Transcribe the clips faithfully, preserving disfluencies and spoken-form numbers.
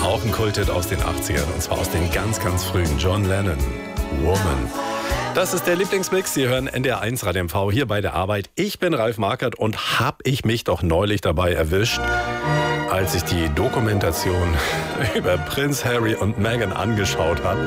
Auch ein Kulthit aus den achtzigern, und zwar aus den ganz, ganz frühen. John Lennon, Woman. Das ist der Lieblingsmix. Sie hören N D R eins Radio M V hier bei der Arbeit. Ich bin Ralf Markert und hab ich mich doch neulich dabei erwischt, als ich die Dokumentation über Prinz Harry und Meghan angeschaut habe.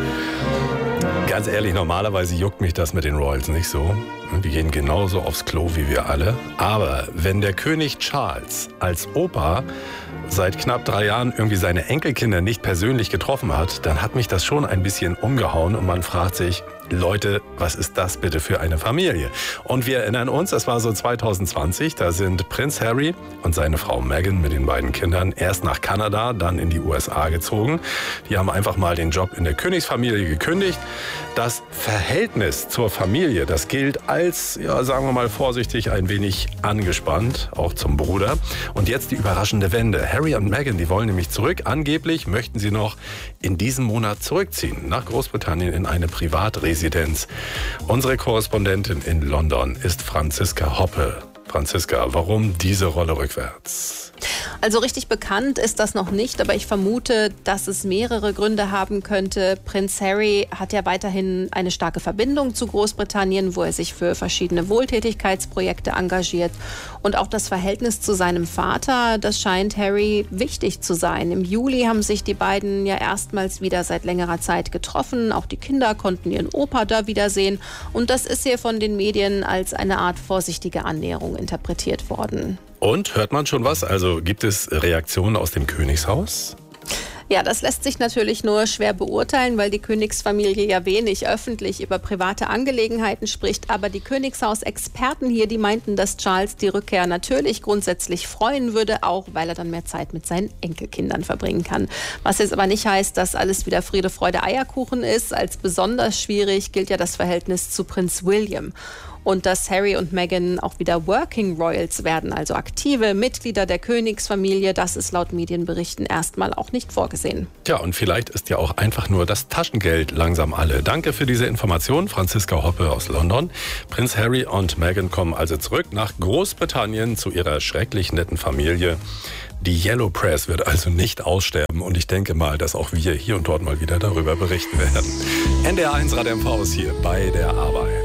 Ganz ehrlich, normalerweise juckt mich das mit den Royals nicht so. Die gehen genauso aufs Klo wie wir alle. Aber wenn der König Charles als Opa seit knapp drei Jahren irgendwie seine Enkelkinder nicht persönlich getroffen hat, dann hat mich das schon ein bisschen umgehauen und man fragt sich, Leute, was ist das bitte für eine Familie? Und wir erinnern uns, das war so zwanzig zwanzig, da sind Prinz Harry und seine Frau Meghan mit den beiden Kindern erst nach Kanada, dann in die U S A gezogen. Die haben einfach mal den Job in der Königsfamilie gekündigt. Das Verhältnis zur Familie, das gilt als, ja, sagen wir mal vorsichtig, ein wenig angespannt, auch zum Bruder. Und jetzt die überraschende Wende. Harry und Meghan, die wollen nämlich zurück. Angeblich möchten sie noch in diesem Monat zurückziehen nach Großbritannien in eine Privatresidenz. Unsere Korrespondentin in London ist Franziska Hoppe. Franziska, warum diese Rolle rückwärts? Also richtig bekannt ist das noch nicht, aber ich vermute, dass es mehrere Gründe haben könnte. Prinz Harry hat ja weiterhin eine starke Verbindung zu Großbritannien, wo er sich für verschiedene Wohltätigkeitsprojekte engagiert. Und auch das Verhältnis zu seinem Vater, das scheint Harry wichtig zu sein. Im Juli haben sich die beiden ja erstmals wieder seit längerer Zeit getroffen. Auch die Kinder konnten ihren Opa da wiedersehen. Und das ist hier von den Medien als eine Art vorsichtige Annäherung interpretiert worden. Und hört man schon was? Also gibt es Reaktionen aus dem Königshaus? Ja, das lässt sich natürlich nur schwer beurteilen, weil die Königsfamilie ja wenig öffentlich über private Angelegenheiten spricht. Aber die Königshaus-Experten hier, die meinten, dass Charles die Rückkehr natürlich grundsätzlich freuen würde, auch weil er dann mehr Zeit mit seinen Enkelkindern verbringen kann. Was jetzt aber nicht heißt, dass alles wieder Friede, Freude, Eierkuchen ist. Als besonders schwierig gilt ja das Verhältnis zu Prinz William. Und dass Harry und Meghan auch wieder Working Royals werden, also aktive Mitglieder der Königsfamilie, das ist laut Medienberichten erstmal auch nicht vorgesehen. Tja, und vielleicht ist ja auch einfach nur das Taschengeld langsam alle. Danke für diese Information, Franziska Hoppe aus London. Prinz Harry und Meghan kommen also zurück nach Großbritannien zu ihrer schrecklich netten Familie. Die Yellow Press wird also nicht aussterben und ich denke mal, dass auch wir hier und dort mal wieder darüber berichten werden. N D R eins Radio M V ist hier bei der Arbeit.